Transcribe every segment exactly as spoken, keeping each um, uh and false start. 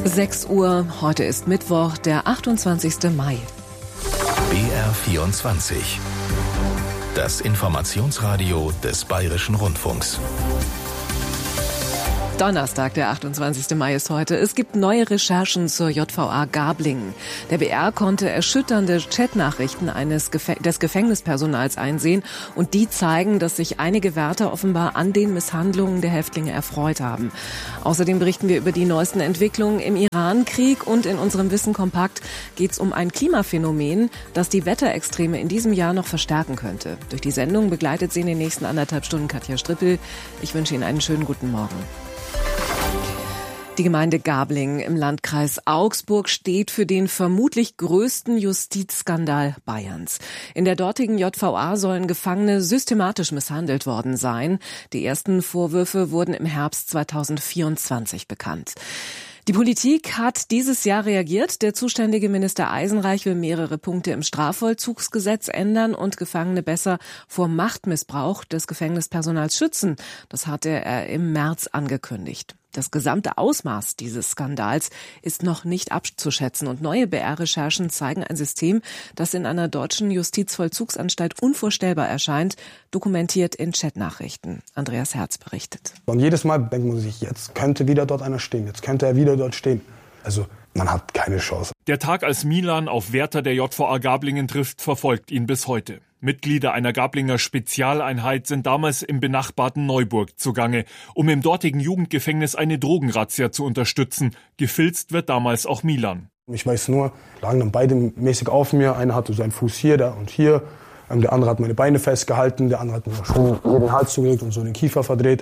sechs Uhr, heute ist Mittwoch, der achtundzwanzigste Mai. B R vierundzwanzig. Das Informationsradio des Bayerischen Rundfunks. Donnerstag, der achtundzwanzigste Mai ist heute. Es gibt neue Recherchen zur J V A Gablingen. Der B R konnte erschütternde Chatnachrichten eines Gefä- des Gefängnispersonals einsehen und die zeigen, dass sich einige Wärter offenbar an den Misshandlungen der Häftlinge erfreut haben. Außerdem berichten wir über die neuesten Entwicklungen im Iran-Krieg und in unserem Wissen kompakt geht es um ein Klimaphänomen, das die Wetterextreme in diesem Jahr noch verstärken könnte. Durch die Sendung begleitet sie in den nächsten anderthalb Stunden Katja Strippel. Ich wünsche Ihnen einen schönen guten Morgen. Die Gemeinde Gablingen im Landkreis Augsburg steht für den vermutlich größten Justizskandal Bayerns. In der dortigen J V A sollen Gefangene systematisch misshandelt worden sein. Die ersten Vorwürfe wurden im Herbst zweitausendvierundzwanzig bekannt. Die Politik hat dieses Jahr reagiert. Der zuständige Minister Eisenreich will mehrere Punkte im Strafvollzugsgesetz ändern und Gefangene besser vor Machtmissbrauch des Gefängnispersonals schützen. Das hatte er im März angekündigt. Das gesamte Ausmaß dieses Skandals ist noch nicht abzuschätzen und neue B R-Recherchen zeigen ein System, das in einer deutschen Justizvollzugsanstalt unvorstellbar erscheint, dokumentiert in Chatnachrichten. Andreas Herz berichtet. Und jedes Mal denkt man sich, jetzt könnte wieder dort einer stehen, jetzt könnte er wieder dort stehen. Also man hat keine Chance. Der Tag, als Milan auf Wärter der J V A Gablingen trifft, verfolgt ihn bis heute. Mitglieder einer Gablinger Spezialeinheit sind damals im benachbarten Neuburg zugange, um im dortigen Jugendgefängnis eine Drogenrazzia zu unterstützen. Gefilzt wird damals auch Milan. Ich weiß nur, lagen dann beide mäßig auf mir. Einer hatte seinen Fuß hier da und hier. Der andere hat meine Beine festgehalten. Der andere hat mir schon hier den Hals zugelegt und so den Kiefer verdreht.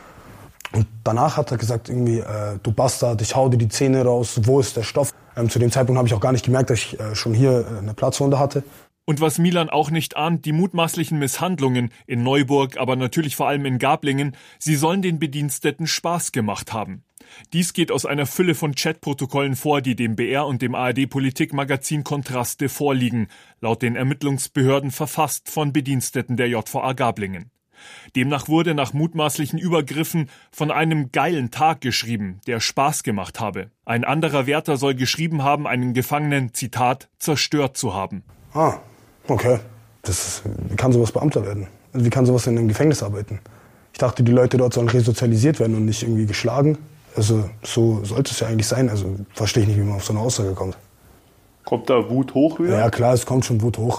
Und danach hat er gesagt, irgendwie, äh, du Bastard, ich hau dir die Zähne raus, wo ist der Stoff? Ähm, zu dem Zeitpunkt habe ich auch gar nicht gemerkt, dass ich äh, schon hier äh, eine Platzwunde hatte. Und was Milan auch nicht ahnt, die mutmaßlichen Misshandlungen in Neuburg, aber natürlich vor allem in Gablingen, sie sollen den Bediensteten Spaß gemacht haben. Dies geht aus einer Fülle von Chatprotokollen vor, die dem B R und dem A R D-Politikmagazin Kontraste vorliegen, laut den Ermittlungsbehörden verfasst von Bediensteten der J V A Gablingen. Demnach wurde nach mutmaßlichen Übergriffen von einem geilen Tag geschrieben, der Spaß gemacht habe. Ein anderer Wärter soll geschrieben haben, einen Gefangenen, Zitat, zerstört zu haben. Ah, okay. Das ist, wie kann sowas Beamter werden? Wie kann sowas in einem Gefängnis arbeiten? Ich dachte, die Leute dort sollen resozialisiert werden und nicht irgendwie geschlagen. Also so sollte es ja eigentlich sein. Also verstehe ich nicht, wie man auf so eine Aussage kommt. Kommt da Wut hoch wieder? Ja klar, es kommt schon Wut hoch.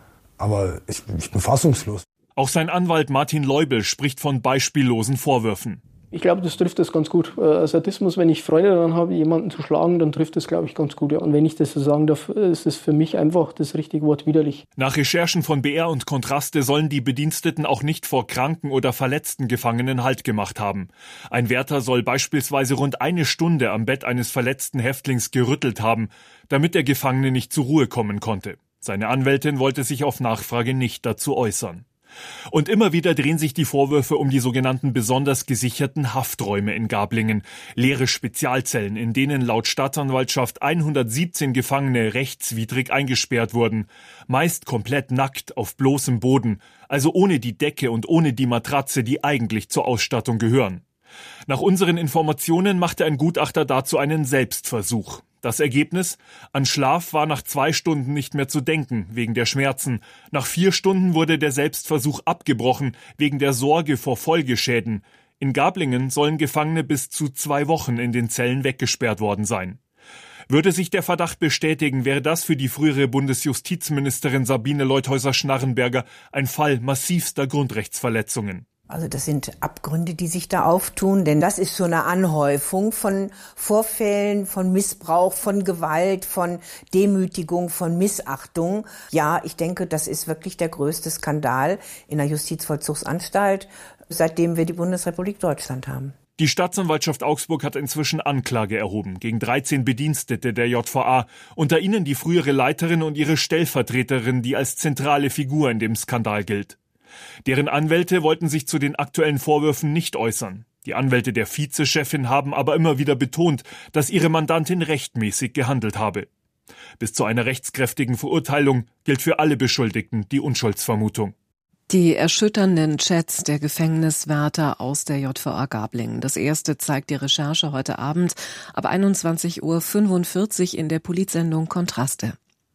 Aber ich, ich bin fassungslos. Auch sein Anwalt Martin Leubel spricht von beispiellosen Vorwürfen. Ich glaube, das trifft das ganz gut. Äh, Sadismus, wenn ich Freude daran habe, jemanden zu schlagen, dann trifft das, glaube ich, ganz gut. Ja. Und wenn ich das so sagen darf, ist es für mich einfach das richtige Wort widerlich. Nach Recherchen von B R und Kontraste sollen die Bediensteten auch nicht vor kranken oder verletzten Gefangenen Halt gemacht haben. Ein Wärter soll beispielsweise rund eine Stunde am Bett eines verletzten Häftlings gerüttelt haben, damit der Gefangene nicht zur Ruhe kommen konnte. Seine Anwältin wollte sich auf Nachfrage nicht dazu äußern. Und immer wieder drehen sich die Vorwürfe um die sogenannten besonders gesicherten Hafträume in Gablingen. Leere Spezialzellen, in denen laut Staatsanwaltschaft hundertsiebzehn Gefangene rechtswidrig eingesperrt wurden. Meist komplett nackt auf bloßem Boden, also ohne die Decke und ohne die Matratze, die eigentlich zur Ausstattung gehören. Nach unseren Informationen machte ein Gutachter dazu einen Selbstversuch. Das Ergebnis? An Schlaf war nach zwei Stunden nicht mehr zu denken, wegen der Schmerzen. Nach vier Stunden wurde der Selbstversuch abgebrochen, wegen der Sorge vor Folgeschäden. In Gablingen sollen Gefangene bis zu zwei Wochen in den Zellen weggesperrt worden sein. Würde sich der Verdacht bestätigen, wäre das für die frühere Bundesjustizministerin Sabine Leutheusser-Schnarrenberger ein Fall massivster Grundrechtsverletzungen. Also das sind Abgründe, die sich da auftun, denn das ist so eine Anhäufung von Vorfällen, von Missbrauch, von Gewalt, von Demütigung, von Missachtung. Ja, ich denke, das ist wirklich der größte Skandal in der Justizvollzugsanstalt, seitdem wir die Bundesrepublik Deutschland haben. Die Staatsanwaltschaft Augsburg hat inzwischen Anklage erhoben gegen dreizehn Bedienstete der J V A, unter ihnen die frühere Leiterin und ihre Stellvertreterin, die als zentrale Figur in dem Skandal gilt. Deren Anwälte wollten sich zu den aktuellen Vorwürfen nicht äußern. Die Anwälte der Vizechefin haben aber immer wieder betont, dass ihre Mandantin rechtmäßig gehandelt habe. Bis zu einer rechtskräftigen Verurteilung gilt für alle Beschuldigten die Unschuldsvermutung. Die erschütternden Chats der Gefängniswärter aus der J V A Gablingen. Das erste zeigt die Recherche heute Abend ab einundzwanzig Uhr fünfundvierzig in der Politsendung Kontraste.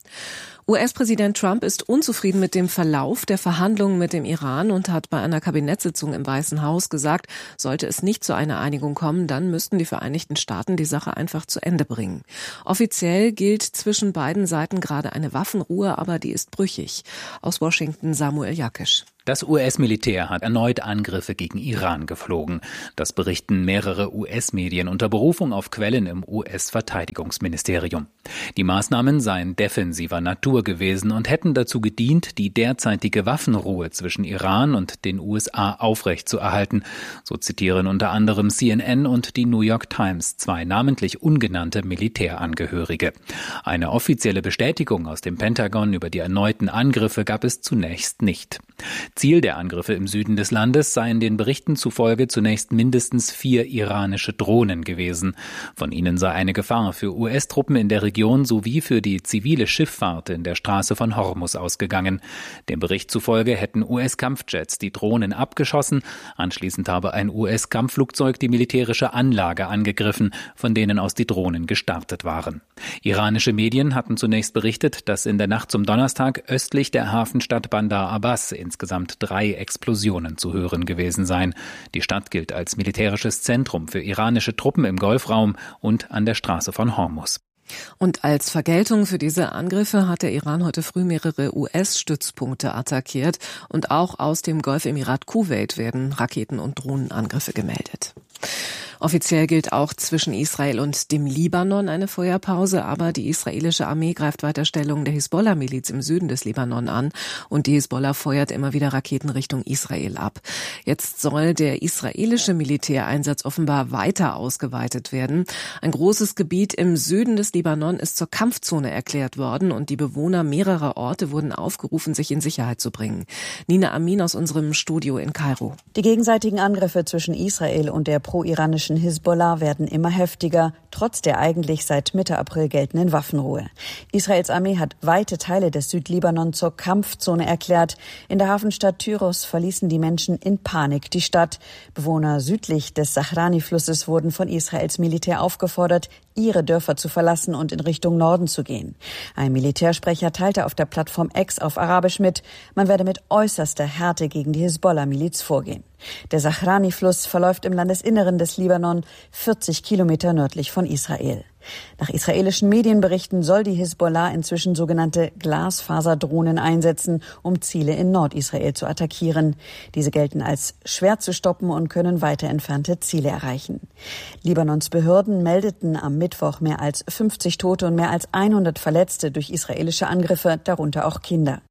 U S-Präsident Trump ist unzufrieden mit dem Verlauf der Verhandlungen mit dem Iran und hat bei einer Kabinettssitzung im Weißen Haus gesagt, sollte es nicht zu einer Einigung kommen, dann müssten die Vereinigten Staaten die Sache einfach zu Ende bringen. Offiziell gilt zwischen beiden Seiten gerade eine Waffenruhe, aber die ist brüchig. Aus Washington Samuel Jakisch. Das U S-Militär hat erneut Angriffe gegen Iran geflogen. Das berichten mehrere U S-Medien unter Berufung auf Quellen im U S-Verteidigungsministerium. Die Maßnahmen seien defensiver Natur gewesen und hätten dazu gedient, die derzeitige Waffenruhe zwischen Iran und den U S A aufrechtzuerhalten. So zitieren unter anderem C N N und die New York Times zwei namentlich ungenannte Militärangehörige. Eine offizielle Bestätigung aus dem Pentagon über die erneuten Angriffe gab es zunächst nicht. Ziel der Angriffe im Süden des Landes seien den Berichten zufolge zunächst mindestens vier iranische Drohnen gewesen. Von ihnen sei eine Gefahr für U S-Truppen in der Region sowie für die zivile Schifffahrt in der Straße von Hormuz ausgegangen. Dem Bericht zufolge hätten U S-Kampfjets die Drohnen abgeschossen. Anschließend habe ein U S-Kampfflugzeug die militärische Anlage angegriffen, von denen aus die Drohnen gestartet waren. Iranische Medien hatten zunächst berichtet, dass in der Nacht zum Donnerstag östlich der Hafenstadt Bandar Abbas insgesamt drei Explosionen zu hören gewesen seien. Die Stadt gilt als militärisches Zentrum für iranische Truppen im Golfraum und an der Straße von Hormuz. Und als Vergeltung für diese Angriffe hat der Iran heute früh mehrere U S-Stützpunkte attackiert. Und auch aus dem Golfemirat Kuwait werden Raketen- und Drohnenangriffe gemeldet. Offiziell gilt auch zwischen Israel und dem Libanon eine Feuerpause, aber die israelische Armee greift weiter Stellungen der Hisbollah-Miliz im Süden des Libanon an und die Hisbollah feuert immer wieder Raketen Richtung Israel ab. Jetzt soll der israelische Militäreinsatz offenbar weiter ausgeweitet werden. Ein großes Gebiet im Süden des Libanon ist zur Kampfzone erklärt worden und die Bewohner mehrerer Orte wurden aufgerufen, sich in Sicherheit zu bringen. Nina Amin aus unserem Studio in Kairo. Die gegenseitigen Angriffe zwischen Israel und der pro-iranischen Hisbollah werden immer heftiger, trotz der eigentlich seit Mitte April geltenden Waffenruhe. Israels Armee hat weite Teile des Südlibanon zur Kampfzone erklärt. In der Hafenstadt Tyros verließen die Menschen in Panik die Stadt. Bewohner südlich des Sahrani-Flusses wurden von Israels Militär aufgefordert, ihre Dörfer zu verlassen und in Richtung Norden zu gehen. Ein Militärsprecher teilte auf der Plattform X auf Arabisch mit, man werde mit äußerster Härte gegen die Hisbollah-Miliz vorgehen. Der Sahrani-Fluss verläuft im Landesinneren des Libanon, vierzig Kilometer nördlich von Israel. Nach israelischen Medienberichten soll die Hisbollah inzwischen sogenannte Glasfaserdrohnen einsetzen, um Ziele in Nordisrael zu attackieren. Diese gelten als schwer zu stoppen und können weiter entfernte Ziele erreichen. Libanons Behörden meldeten am Mittwoch mehr als fünfzig Tote und mehr als hundert Verletzte durch israelische Angriffe, darunter auch Kinder.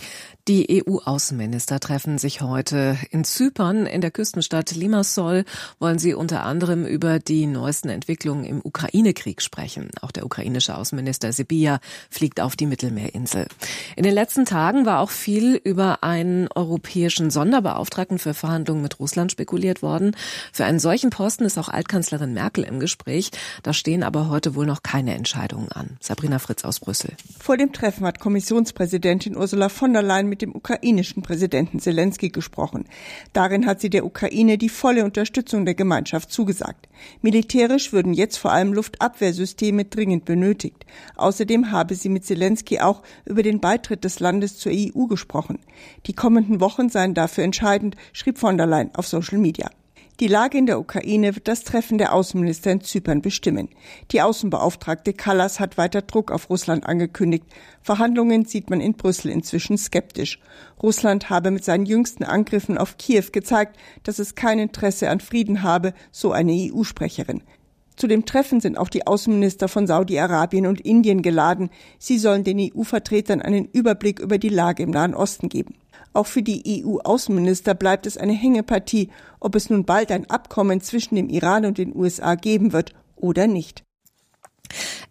Die E U-Außenminister treffen sich heute in Zypern. In der Küstenstadt Limassol wollen sie unter anderem über die neuesten Entwicklungen im Ukraine-Krieg sprechen. Auch der ukrainische Außenminister Sybiha fliegt auf die Mittelmeerinsel. In den letzten Tagen war auch viel über einen europäischen Sonderbeauftragten für Verhandlungen mit Russland spekuliert worden. Für einen solchen Posten ist auch Altkanzlerin Merkel im Gespräch. Da stehen aber heute wohl noch keine Entscheidungen an. Sabrina Fritz aus Brüssel. Vor dem Treffen hat Kommissionspräsidentin Ursula von der Leyen mit dem ukrainischen Präsidenten Zelensky gesprochen. Darin hat sie der Ukraine die volle Unterstützung der Gemeinschaft zugesagt. Militärisch würden jetzt vor allem Luftabwehrsysteme dringend benötigt. Außerdem habe sie mit Zelensky auch über den Beitritt des Landes zur E U gesprochen. Die kommenden Wochen seien dafür entscheidend, schrieb von der Leyen auf Social Media. Die Lage in der Ukraine wird das Treffen der Außenminister in Zypern bestimmen. Die Außenbeauftragte Kallas hat weiter Druck auf Russland angekündigt. Verhandlungen sieht man in Brüssel inzwischen skeptisch. Russland habe mit seinen jüngsten Angriffen auf Kiew gezeigt, dass es kein Interesse an Frieden habe, so eine E U-Sprecherin. Zu dem Treffen sind auch die Außenminister von Saudi-Arabien und Indien geladen. Sie sollen den E U-Vertretern einen Überblick über die Lage im Nahen Osten geben. Auch für die E U-Außenminister bleibt es eine Hängepartie, ob es nun bald ein Abkommen zwischen dem Iran und den U S A geben wird oder nicht.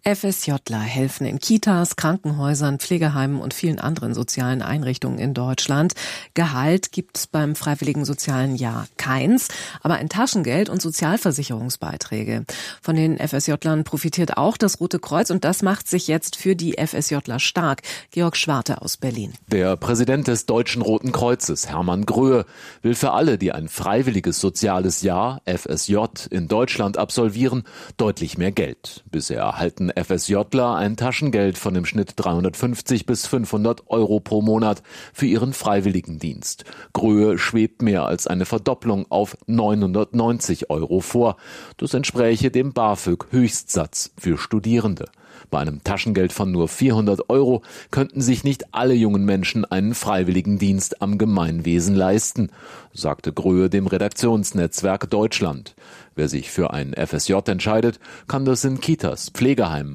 FSJler helfen in Kitas, Krankenhäusern, Pflegeheimen und vielen anderen sozialen Einrichtungen in Deutschland. Gehalt gibt es beim Freiwilligen Sozialen Jahr keins, aber ein Taschengeld und Sozialversicherungsbeiträge. Von den FSJlern profitiert auch das Rote Kreuz und das macht sich jetzt für die FSJler stark. Georg Schwarte aus Berlin. Der Präsident des Deutschen Roten Kreuzes, Hermann Gröhe, will für alle, die ein freiwilliges soziales Jahr, F S J, in Deutschland absolvieren, deutlich mehr Geld. Bisher erhalten FSJler ein Taschengeld von im Schnitt dreihundertfünfzig bis fünfhundert Euro pro Monat für ihren Freiwilligendienst. Gröhe schwebt mehr als eine Verdopplung auf neunhundertneunzig Euro vor. Das entspräche dem BAföG-Höchstsatz für Studierende. Bei einem Taschengeld von nur vierhundert Euro könnten sich nicht alle jungen Menschen einen Freiwilligendienst am Gemeinwesen leisten, sagte Gröhe dem Redaktionsnetzwerk Deutschland. Wer sich für ein F S J entscheidet, kann das in Kitas, Pflegeheimen